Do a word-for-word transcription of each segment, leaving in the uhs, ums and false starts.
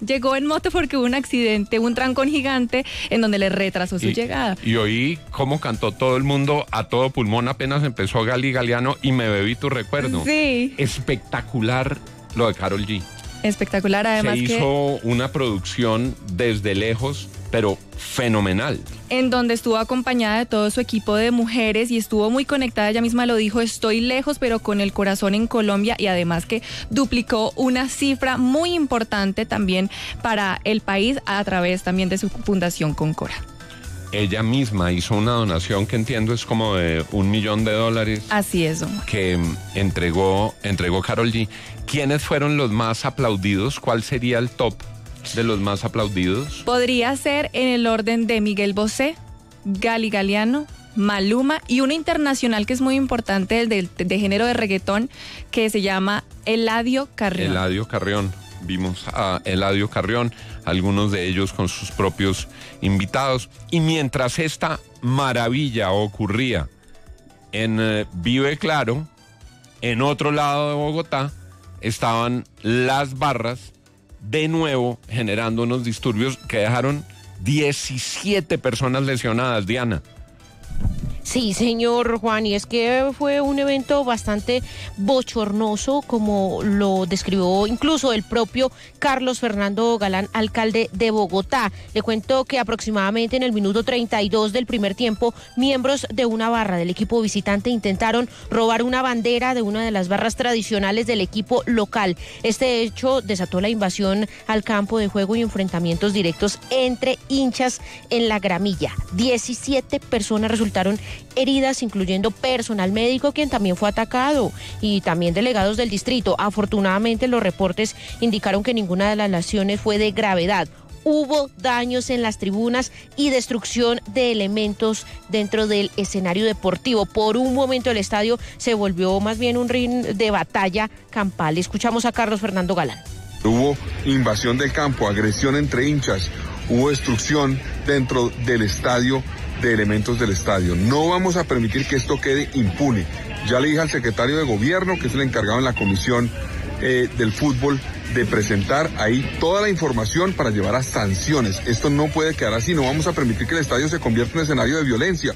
llegó en moto porque hubo un accidente, un trancón gigante en donde le retrasó su y, llegada. Y oí cómo cantó todo el mundo a todo pulmón apenas empezó Gali Galeano y me bebí tu recuerdo. Sí. Espectacular lo de Karol G. Espectacular, además Se que... hizo una producción desde lejos, pero fenomenal. En donde estuvo acompañada de todo su equipo de mujeres y estuvo muy conectada, ella misma lo dijo, estoy lejos pero con el corazón en Colombia, y además que duplicó una cifra muy importante también para el país a través también de su fundación Concora. Ella misma hizo una donación que entiendo es como de un millón de dólares. Así es, Omar. Que entregó, entregó Karol G. ¿Quiénes fueron los más aplaudidos? ¿Cuál sería el top de los más aplaudidos? Podría ser en el orden de Miguel Bosé, Gali Galeano, Maluma y uno internacional que es muy importante, el de, de género de reggaetón, que se llama Eladio Carrión. Eladio Carrión. Vimos a Eladio Carrión, algunos de ellos con sus propios invitados. Y mientras esta maravilla ocurría en eh, Vive Claro, en otro lado de Bogotá, estaban las barras de nuevo generando unos disturbios que dejaron diecisiete personas lesionadas, Diana. Sí, señor Juan, y es que fue un evento bastante bochornoso, como lo describió incluso el propio Carlos Fernando Galán, alcalde de Bogotá. Le cuento que aproximadamente en el minuto treinta y dos del primer tiempo, miembros de una barra del equipo visitante intentaron robar una bandera de una de las barras tradicionales del equipo local. Este hecho desató la invasión al campo de juego y enfrentamientos directos entre hinchas en la gramilla. diecisiete personas resultaron heridas, incluyendo personal médico, quien también fue atacado, y también delegados del distrito. Afortunadamente, los reportes indicaron que ninguna de las lesiones fue de gravedad. Hubo daños en las tribunas y destrucción de elementos dentro del escenario deportivo. Por un momento el estadio se volvió más bien un ring de batalla campal. Escuchamos a Carlos Fernando Galán. Hubo invasión del campo, agresión entre hinchas, hubo destrucción dentro del estadio de elementos del estadio. No vamos a permitir que esto quede impune. Ya le dije al secretario de gobierno, que es el encargado en la comisión eh, del fútbol, de presentar ahí toda la información para llevar a sanciones. Esto no puede quedar así, no vamos a permitir que el estadio se convierta en escenario de violencia.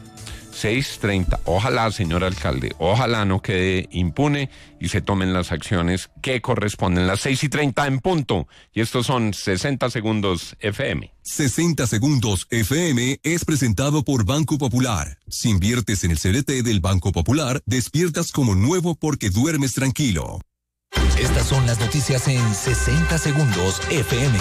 seis treinta. Ojalá, señor alcalde, ojalá no quede impune y se tomen las acciones que corresponden. Las seis y treinta en punto. Y estos son sesenta segundos F M. sesenta segundos F M es presentado por Banco Popular. Si inviertes en el C D T del Banco Popular, despiertas como nuevo porque duermes tranquilo. Estas son las noticias en sesenta segundos F M.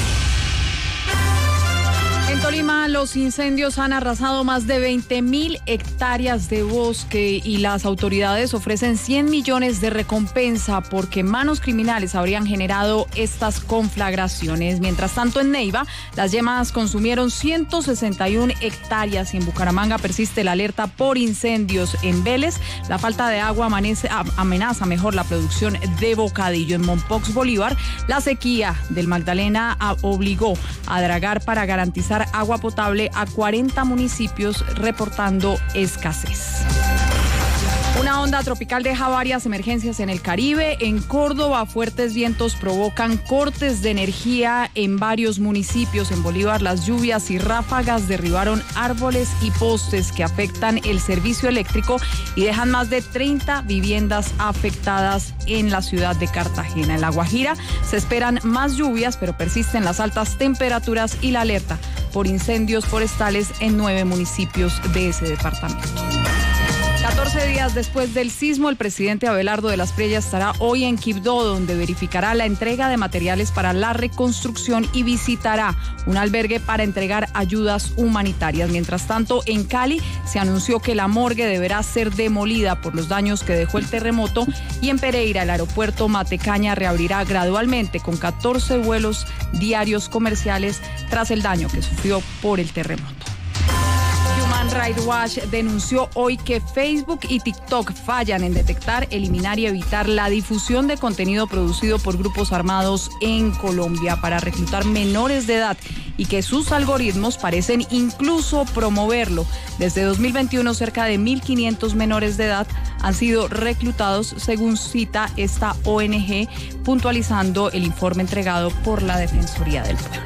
En Tolima, los incendios han arrasado más de veinte mil hectáreas de bosque y las autoridades ofrecen cien millones de recompensa porque manos criminales habrían generado estas conflagraciones. Mientras tanto, en Neiva, las llamas consumieron ciento sesenta y una hectáreas y en Bucaramanga persiste la alerta por incendios. En Vélez, la falta de agua amanece, amenaza mejor la producción de bocadillo. En Mompox, Bolívar, la sequía del Magdalena obligó a dragar para garantizar agua potable a cuarenta municipios, reportando escasez. Una onda tropical deja varias emergencias en el Caribe. En Córdoba, fuertes vientos provocan cortes de energía en varios municipios. En Bolívar, las lluvias y ráfagas derribaron árboles y postes que afectan el servicio eléctrico y dejan más de treinta viviendas afectadas en la ciudad de Cartagena. En La Guajira se esperan más lluvias, pero persisten las altas temperaturas y la alerta por incendios forestales en nueve municipios de ese departamento. catorce días después del sismo, el presidente Abelardo de las Prella estará hoy en Quibdó, donde verificará la entrega de materiales para la reconstrucción y visitará un albergue para entregar ayudas humanitarias. Mientras tanto, en Cali se anunció que la morgue deberá ser demolida por los daños que dejó el terremoto y en Pereira el aeropuerto Matecaña reabrirá gradualmente con catorce vuelos diarios comerciales tras el daño que sufrió por el terremoto. Human Rights Watch denunció hoy que Facebook y TikTok fallan en detectar, eliminar y evitar la difusión de contenido producido por grupos armados en Colombia para reclutar menores de edad y que sus algoritmos parecen incluso promoverlo. Desde dos mil veintiuno, cerca de mil quinientos menores de edad han sido reclutados, según cita esta O N G, puntualizando el informe entregado por la Defensoría del Pueblo.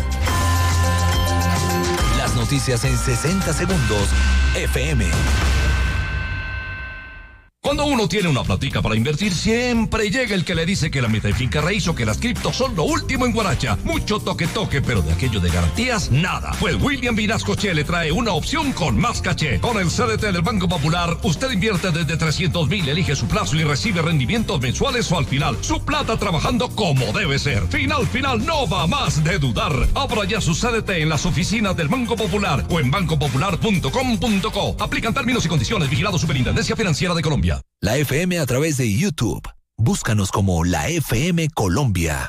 Las noticias en sesenta segundos, F M. Cuando uno tiene una platica para invertir, siempre llega el que le dice que la mitad de finca raíz o que las criptos son lo último en guaracha. Mucho toque toque, pero de aquello de garantías, nada. Pues William Vinascoche le trae una opción con más caché. Con el C D T del Banco Popular, usted invierte desde trescientos mil, elige su plazo y recibe rendimientos mensuales o al final. Su plata trabajando como debe ser. Final, final, no va más de dudar. Abra ya su C D T en las oficinas del Banco Popular o en banco popular punto com punto co. Aplican términos y condiciones. Vigilado Superintendencia Financiera de Colombia. La F M a través de YouTube. Búscanos como la F M Colombia.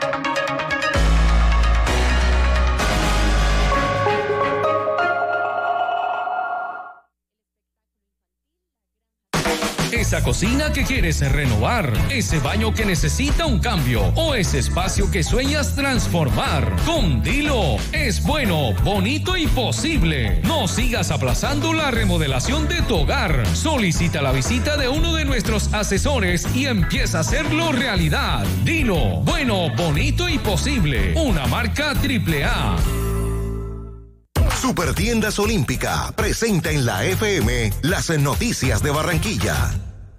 Esa cocina que quieres renovar, ese baño que necesita un cambio o ese espacio que sueñas transformar. Con Dilo es bueno, bonito y posible. No sigas aplazando la remodelación de tu hogar. Solicita la visita de uno de nuestros asesores y empieza a hacerlo realidad. Dilo, bueno, bonito y posible. Una marca triple A. Supertiendas Olímpica presenta en la F M las noticias de Barranquilla.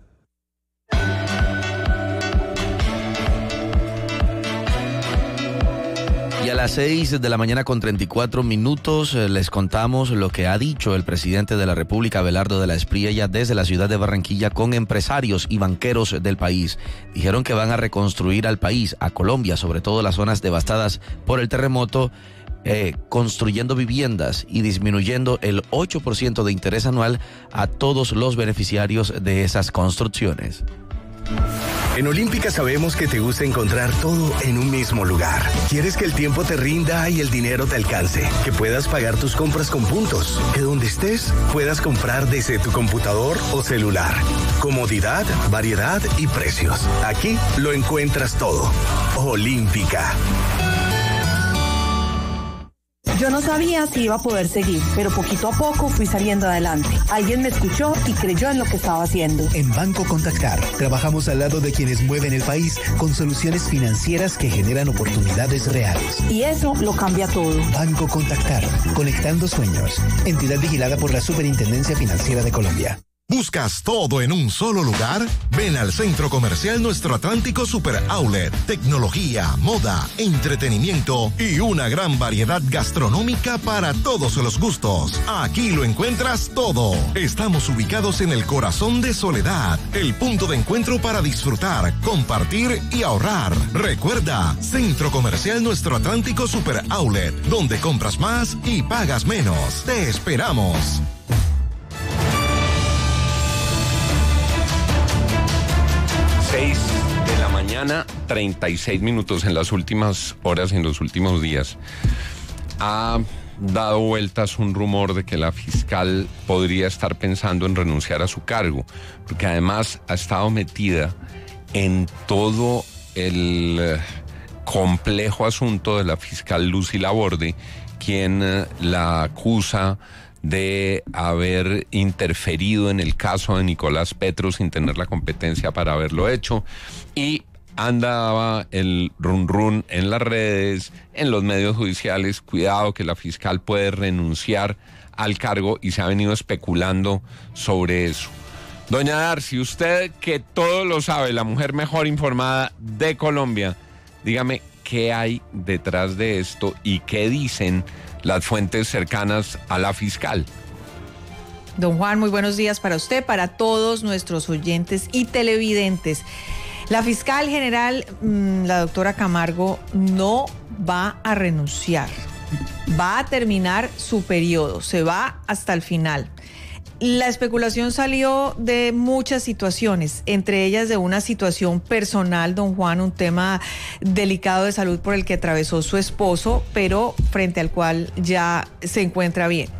Y a las seis de la mañana con treinta y cuatro minutos eh, les contamos lo que ha dicho el presidente de la República, Abelardo de la Espriella, desde la ciudad de Barranquilla con empresarios y banqueros del país. Dijeron que van a reconstruir al país, a Colombia, sobre todo las zonas devastadas por el terremoto, Eh, construyendo viviendas y disminuyendo el ocho por ciento de interés anual a todos los beneficiarios de esas construcciones. En Olímpica sabemos que te gusta encontrar todo en un mismo lugar. Quieres que el tiempo te rinda y el dinero te alcance, que puedas pagar tus compras con puntos, que donde estés puedas comprar desde tu computador o celular. Comodidad, variedad y precios. Aquí lo encuentras todo. Olímpica. Yo no sabía si iba a poder seguir, pero poquito a poco fui saliendo adelante. Alguien me escuchó y creyó en lo que estaba haciendo. En Banco Contactar, trabajamos al lado de quienes mueven el país con soluciones financieras que generan oportunidades reales. Y eso lo cambia todo. Banco Contactar, conectando sueños. Entidad vigilada por la Superintendencia Financiera de Colombia. ¿Buscas todo en un solo lugar? Ven al Centro Comercial Nuestro Atlántico Super Outlet. Tecnología, moda, entretenimiento y una gran variedad gastronómica para todos los gustos. Aquí lo encuentras todo. Estamos ubicados en el corazón de Soledad, el punto de encuentro para disfrutar, compartir y ahorrar. Recuerda, Centro Comercial Nuestro Atlántico Super Outlet, donde compras más y pagas menos. Te esperamos. seis de la mañana, treinta y seis minutos. En las últimas horas, en los últimos días, ha dado vueltas un rumor de que la fiscal podría estar pensando en renunciar a su cargo, porque además ha estado metida en todo el eh, complejo asunto de la fiscal Lucy Laborde, quien eh, la acusa de haber interferido en el caso de Nicolás Petro sin tener la competencia para haberlo hecho, y andaba el run run en las redes, en los medios judiciales, cuidado que la fiscal puede renunciar al cargo, y se ha venido especulando sobre eso. Doña Darcy, usted que todo lo sabe, la mujer mejor informada de Colombia, dígame qué hay detrás de esto y qué dicen las fuentes cercanas a la fiscal. Don Juan, muy buenos días para usted, para todos nuestros oyentes y televidentes. La fiscal general, la doctora Camargo, no va a renunciar. Va a terminar su periodo, se va hasta el final. La especulación salió de muchas situaciones, entre ellas de una situación personal, don Juan, un tema delicado de salud por el que atravesó su esposo, pero frente al cual ya se encuentra bien.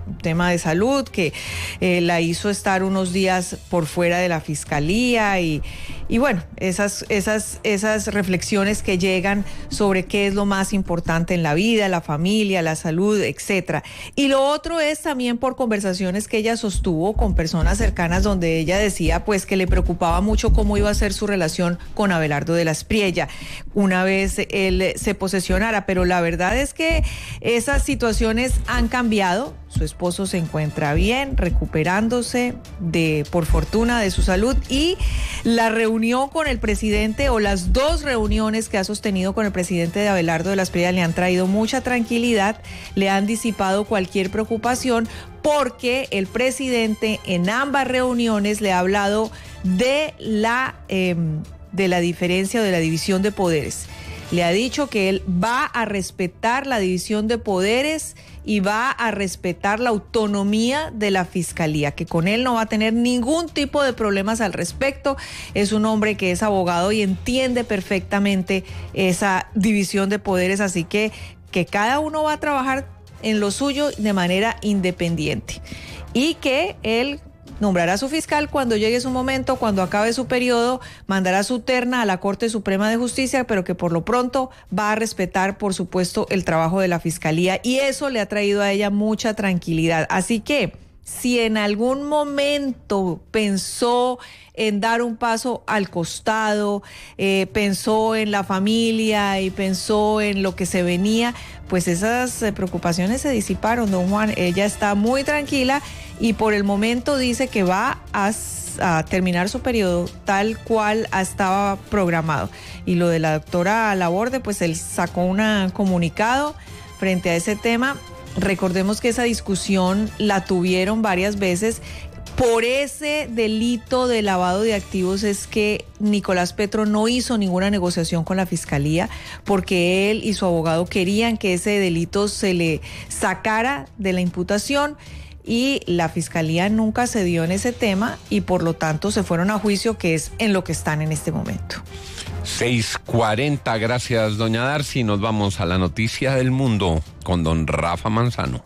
tema de salud, que eh, la hizo estar unos días por fuera de la fiscalía y, y bueno, esas, esas, esas reflexiones que llegan sobre qué es lo más importante en la vida, la familia, la salud, etcétera. Y lo otro es también por conversaciones que ella sostuvo con personas cercanas donde ella decía pues que le preocupaba mucho cómo iba a ser su relación con Abelardo de la Espriella una vez él se posesionara, pero la verdad es que esas situaciones han cambiado. Su esposo se encuentra bien, recuperándose de, por fortuna, de su salud, y la reunión con el presidente, o las dos reuniones que ha sostenido con el presidente de Abelardo de la Espriella, le han traído mucha tranquilidad, le han disipado cualquier preocupación, porque el presidente en ambas reuniones le ha hablado de la, eh, de la diferencia o de la división de poderes. Le ha dicho que él va a respetar la división de poderes y va a respetar la autonomía de la fiscalía, que con él no va a tener ningún tipo de problemas al respecto. Es un hombre que es abogado y entiende perfectamente esa división de poderes, así que, que cada uno va a trabajar en lo suyo de manera independiente y que él nombrará a su fiscal cuando llegue su momento, cuando acabe su periodo, mandará su terna a la Corte Suprema de Justicia, pero que por lo pronto va a respetar, por supuesto, el trabajo de la fiscalía, y eso le ha traído a ella mucha tranquilidad. Así que si en algún momento pensó en dar un paso al costado, eh, pensó en la familia y pensó en lo que se venía, pues esas eh, preocupaciones se disiparon, don Juan. Ella está muy tranquila y por el momento dice que va a, a terminar su periodo tal cual estaba programado. Y lo de la doctora Laborde, pues él sacó un comunicado frente a ese tema. Recordemos que esa discusión la tuvieron varias veces. Por ese delito de lavado de activos es que Nicolás Petro no hizo ninguna negociación con la fiscalía, porque él y su abogado querían que ese delito se le sacara de la imputación, y la fiscalía nunca cedió en ese tema y por lo tanto se fueron a juicio, que es en lo que están en este momento. seis cuarenta, gracias doña Darcy. Nos vamos a la noticia del mundo con don Rafa Manzano.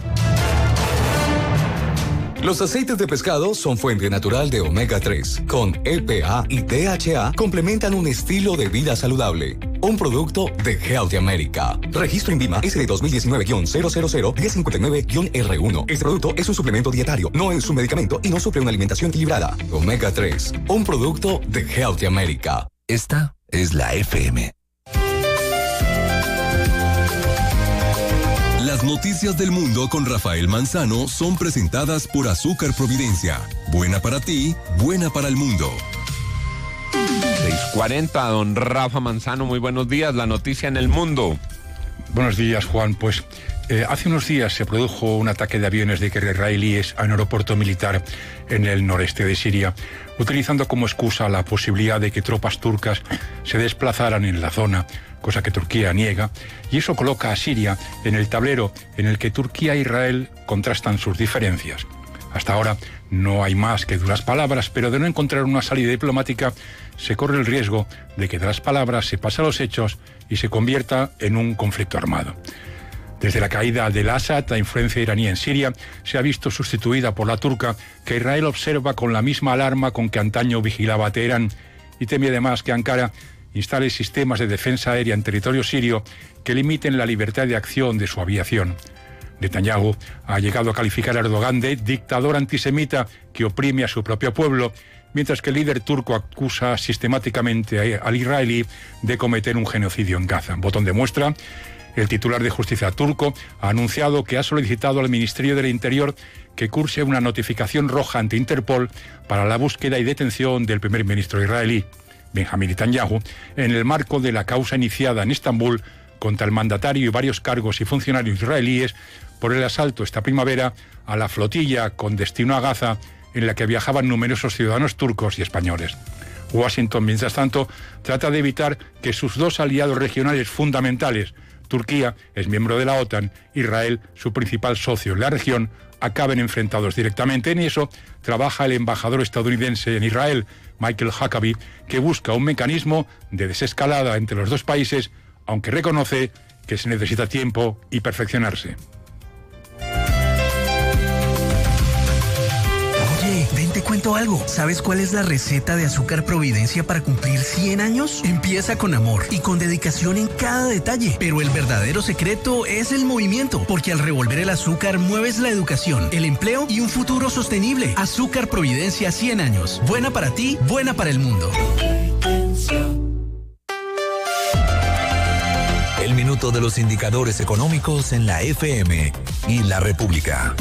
Los aceites de pescado son fuente natural de omega tres. Con E P A y D H A complementan un estilo de vida saludable. Un producto de Healthy America. Registro INVIMA S D dos mil diecinueve cero cero cero diez cincuenta y nueve R uno. Este producto es un suplemento dietario, no es un medicamento y no suple una alimentación equilibrada. omega tres, un producto de Healthy America. Esta es la F M. Las noticias del mundo con Rafael Manzano son presentadas por Azúcar Providencia. Buena para ti, buena para el mundo. seis cuarenta, don Rafa Manzano, muy buenos días. La noticia en el mundo. Buenos días, Juan. Pues eh, hace unos días se produjo un ataque de aviones de guerra israelíes a un aeropuerto militar en el noreste de Siria, utilizando como excusa la posibilidad de que tropas turcas se desplazaran en la zona, cosa que Turquía niega, y eso coloca a Siria en el tablero en el que Turquía e Israel contrastan sus diferencias. Hasta ahora no hay más que duras palabras, pero de no encontrar una salida diplomática se corre el riesgo de que de las palabras se pase a los hechos y se convierta en un conflicto armado. Desde la caída del Assad, la influencia iraní en Siria se ha visto sustituida por la turca, que Israel observa con la misma alarma con que antaño vigilaba a Teherán, y teme además que Ankara instale sistemas de defensa aérea en territorio sirio que limiten la libertad de acción de su aviación. Netanyahu ha llegado a calificar a Erdogan de dictador antisemita que oprime a su propio pueblo, mientras que el líder turco acusa sistemáticamente al israelí de cometer un genocidio en Gaza. Botón de muestra: el titular de justicia turco ha anunciado que ha solicitado al Ministerio del Interior que curse una notificación roja ante Interpol para la búsqueda y detención del primer ministro israelí, Benjamín Netanyahu, en el marco de la causa iniciada en Estambul contra el mandatario y varios cargos y funcionarios israelíes por el asalto esta primavera a la flotilla con destino a Gaza, en la que viajaban numerosos ciudadanos turcos y españoles. Washington, mientras tanto, trata de evitar que sus dos aliados regionales fundamentales, Turquía es miembro de la OTAN, Israel, su principal socio en la región, acaben enfrentados directamente. En eso trabaja el embajador estadounidense en Israel, Michael Huckabee, que busca un mecanismo de desescalada entre los dos países, aunque reconoce que se necesita tiempo y perfeccionarse. te cuento algo. ¿Sabes cuál es la receta de Azúcar Providencia para cumplir cien años? Empieza con amor y con dedicación en cada detalle. Pero el verdadero secreto es el movimiento, porque al revolver el azúcar mueves la educación, el empleo y un futuro sostenible. Azúcar Providencia cien años. Buena para ti, buena para el mundo. El minuto de los indicadores económicos en la F M y la República.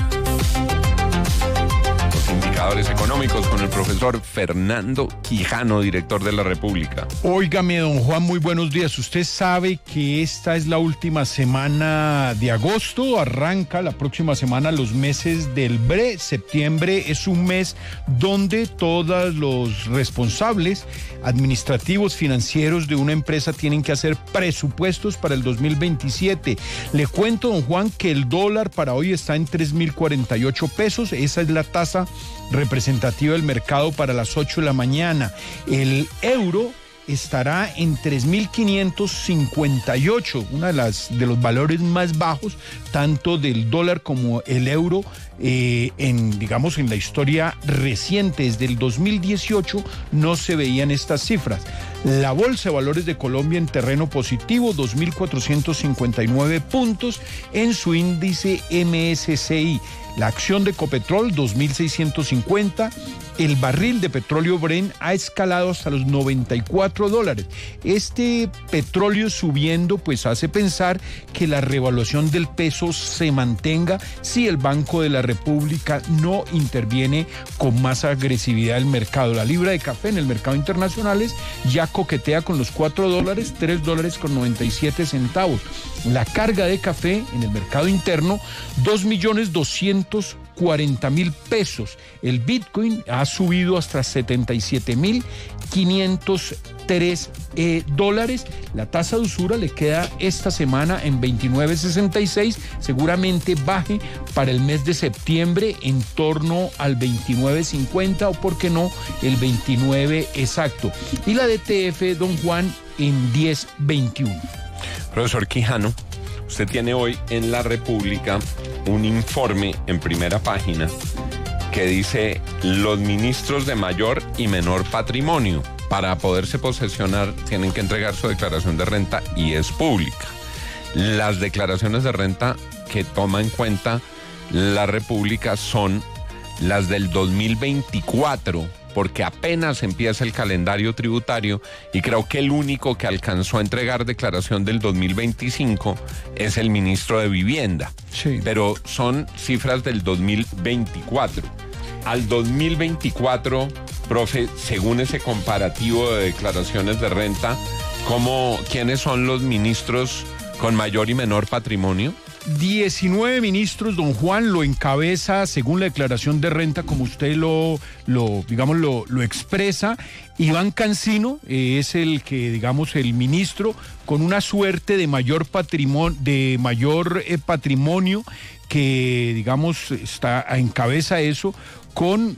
Indicadores económicos con el profesor Fernando Quijano, director de La República. Óigame, don Juan, muy buenos días. Usted sabe que esta es la última semana de agosto, arranca la próxima semana los meses del B R E. Septiembre es un mes donde todos los responsables administrativos, financieros de una empresa tienen que hacer presupuestos para el dos mil veintisiete. Le cuento, don Juan, que el dólar para hoy está en tres mil cuarenta y ocho pesos. Esa es la tasa representativa del mercado para las ocho de la mañana. El euro estará en tres mil quinientos cincuenta y ocho, uno de las de los valores más bajos tanto del dólar como el euro eh, en digamos en la historia reciente. Desde el dos mil dieciocho no se veían estas cifras. La Bolsa de Valores de Colombia en terreno positivo, dos mil cuatrocientos cincuenta y nueve puntos en su índice M S C I. La acción de Ecopetrol, dos mil seiscientos cincuenta. El barril de petróleo Brent ha escalado hasta los noventa y cuatro dólares. Este petróleo subiendo pues hace pensar que la revaluación del peso se mantenga si el Banco de la República no interviene con más agresividad el mercado. La libra de café en el mercado internacional ya coquetea con los cuatro dólares, tres dólares con noventa y siete centavos. La carga de café en el mercado interno, dos millones doscientos cuarenta mil pesos. El Bitcoin ha subido hasta setenta y siete mil quinientos tres eh, dólares. La tasa de usura le queda esta semana en veintinueve sesenta y seis. Seguramente baje para el mes de septiembre en torno al veintinueve cincuenta o, por qué no, el veintinueve exacto. Y la D T F, don Juan, en diez veintiuno. Profesor Quijano, usted tiene hoy en La República un informe en primera página que dice los ministros de mayor y menor patrimonio para poderse posesionar tienen que entregar su declaración de renta y es pública. Las declaraciones de renta que toma en cuenta La República son las del dos mil veinticuatro, porque apenas empieza el calendario tributario y creo que el único que alcanzó a entregar declaración del dos mil veinticinco es el ministro de Vivienda. Sí. Pero son cifras del dos mil veinticuatro. Al dos mil veinticuatro, profe, según ese comparativo de declaraciones de renta, ¿cómo, quiénes son los ministros con mayor y menor patrimonio? diecinueve ministros, don Juan, lo encabeza, según la declaración de renta, como usted lo, lo digamos, lo, lo expresa, Iván Cancino, eh, es el que, digamos, el ministro con una suerte de mayor patrimonio, de mayor eh, patrimonio que, digamos, está encabeza eso con...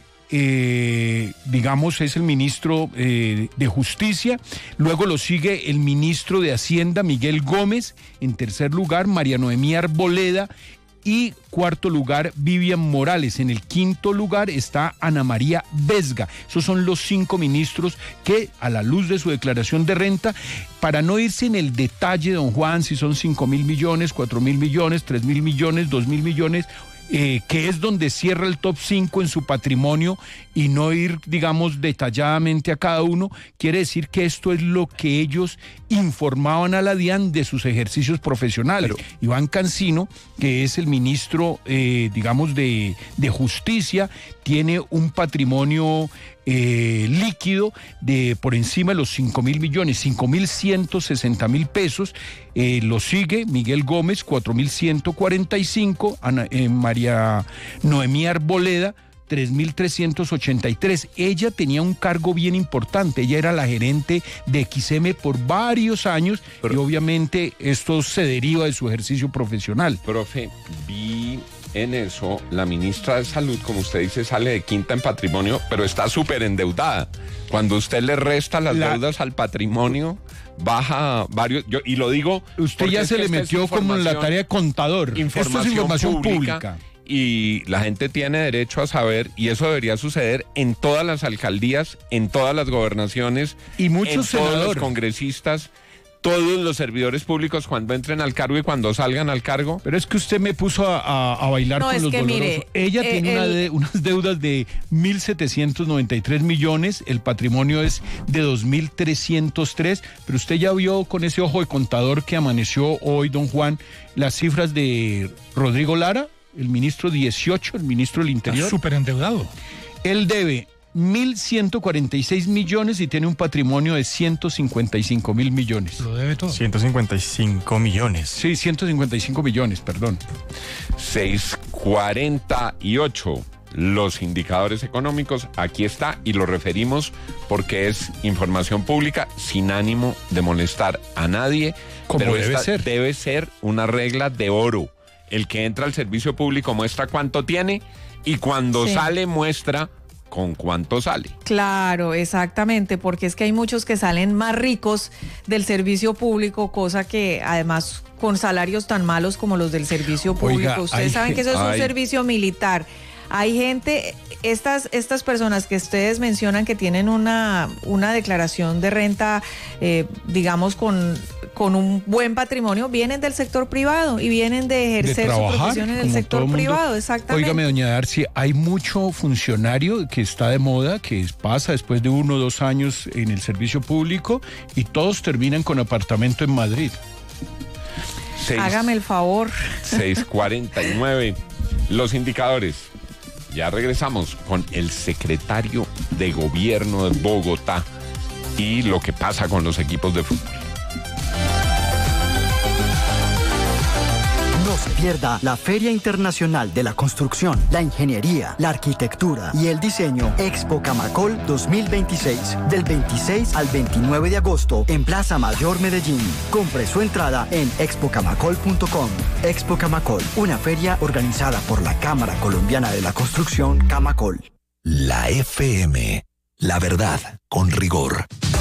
Eh, digamos, es el ministro eh, de Justicia. Luego lo sigue el ministro de Hacienda, Miguel Gómez. En tercer lugar, María Noemí Arboleda. Y cuarto lugar, Vivian Morales. En el quinto lugar está Ana María Vesga. Esos son los cinco ministros que, a la luz de su declaración de renta, para no irse en el detalle, don Juan, si son cinco mil millones, cuatro mil millones, tres mil millones, dos mil millones, Eh, que es donde cierra el top cinco en su patrimonio y no ir, digamos, detalladamente a cada uno, quiere decir que esto es lo que ellos informaban a la DIAN de sus ejercicios profesionales. Pero Iván Cancino, que es el ministro, eh, digamos, de, de Justicia, tiene un patrimonio eh, líquido de por encima de los cinco mil millones, cinco mil ciento sesenta mil pesos. Eh, lo sigue Miguel Gómez, cuatro mil ciento cuarenta y cinco, Ana, eh, María Noemí Arboleda, tres mil trescientos ochenta y tres. Ella tenía un cargo bien importante, ella era la gerente de X M por varios años. Pero, y obviamente esto se deriva de su ejercicio profesional. Profe, vi en eso, la ministra de Salud, como usted dice, sale de quinta en patrimonio, pero está súper endeudada. Cuando usted le resta las la... deudas al patrimonio, baja varios, yo, y lo digo... Usted ya se le metió como en la tarea de contador. Información, Esto es información pública, pública. y la gente tiene derecho a saber, y eso debería suceder en todas las alcaldías, en todas las gobernaciones, y muchos en todos senadores. los congresistas, todos los servidores públicos cuando entren al cargo y cuando salgan al cargo. Pero es que usted me puso a, a, a bailar No, con es los que dolorosos. mire, Ella eh, tiene una el- de- unas deudas de mil setecientos noventa y tres millones, el patrimonio es de dos mil trescientos tres, pero usted ya vio con ese ojo de contador que amaneció hoy, don Juan, las cifras de Rodrigo Lara, el ministro dieciocho, el ministro del Interior. Súper endeudado. Él debe mil ciento cuarenta y seis millones y tiene un patrimonio de ciento cincuenta y cinco mil millones. Lo debe todo. ciento cincuenta y cinco millones. Sí, ciento cincuenta y cinco millones, perdón. seiscientos cuarenta y ocho. Los indicadores económicos, aquí está, y lo referimos porque es información pública sin ánimo de molestar a nadie. Como pero debe esta ser. Debe ser una regla de oro. El que entra al servicio público muestra cuánto tiene y cuando Sí. sale muestra con cuánto sale. Claro, exactamente, porque es que hay muchos que salen más ricos del servicio público, cosa que además con salarios tan malos como los del servicio público. Oiga, Ustedes hay saben que eso es gen- un ay. servicio militar. Hay gente, estas, estas personas que ustedes mencionan que tienen una, una declaración de renta, eh, digamos, con, con un buen patrimonio, vienen del sector privado y vienen de De ejercer su trabajar, profesión en el como sector todo mundo. privado, exactamente. Óigame, doña Darcy, hay mucho funcionario que está de moda, que pasa después de uno o dos años en el servicio público y todos terminan con apartamento en Madrid. Seis- Hágame el favor. seiscientos cuarenta y nueve. Los indicadores. Ya regresamos con el secretario de gobierno de Bogotá y lo que pasa con los equipos de fútbol. No se pierda la Feria Internacional de la Construcción, la Ingeniería, la Arquitectura y el Diseño Expo Camacol dos mil veintiséis, del veintiséis al veintinueve de agosto en Plaza Mayor Medellín. Compre su entrada en expo camacol punto com. Expo Camacol, una feria organizada por la Cámara Colombiana de la Construcción, Camacol. La F M. La verdad con rigor.